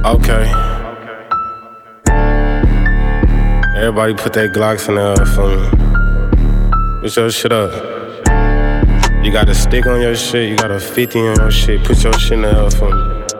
Okay. Everybody put their Glocks in the air for me. Put your shit up. You got a stick on your shit, you got a 50 on your shit. Put your shit in the air for me.